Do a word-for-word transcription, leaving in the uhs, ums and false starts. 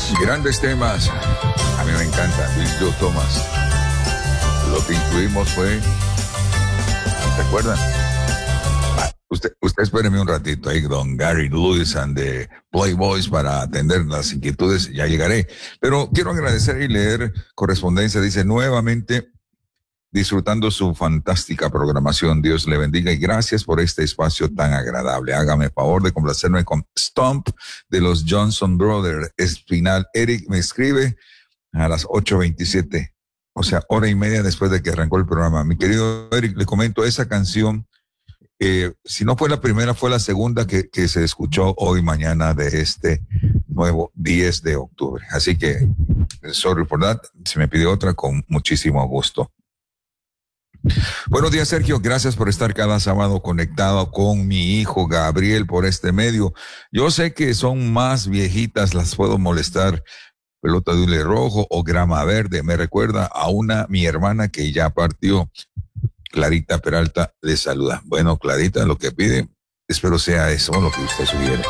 Grandes temas. A mí me encanta Bill Joe Thomas. Lo que incluimos fue, ¿se acuerdan? Ah, usted, usted espéreme un ratito ahí, don Gary Lewis and the Playboys, para atender las inquietudes. Ya llegaré. Pero quiero agradecer y leer correspondencia. Dice, nuevamente, disfrutando su fantástica programación. Dios le bendiga y gracias por este espacio tan agradable. Hágame favor de complacerme con Stomp de los Johnson Brothers. Espinal Eric me escribe a las ocho veintisiete, o sea, hora y media después de que arrancó el programa. Mi querido Eric, le comento esa canción. Eh, si no fue la primera, fue la segunda que, que se escuchó hoy mañana de este nuevo diez de octubre. Así que, sorry por that, se me pide otra con muchísimo gusto. Buenos días, Sergio. Gracias por estar cada sábado conectado con mi hijo Gabriel por este medio. Yo sé que son más viejitas, las puedo molestar. Pelota de hule rojo o grama verde. Me recuerda a una, mi hermana que ya partió. Clarita Peralta le saluda. Bueno, Clarita, lo que pide, espero sea eso lo que usted sugiere.